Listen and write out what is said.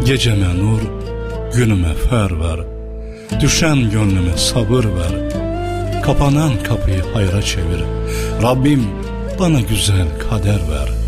Geceme nur, günüme fer ver. Düşen gönlüme sabır ver. Kapanan kapıyı hayra çevir. Rabbim bana güzel kader ver.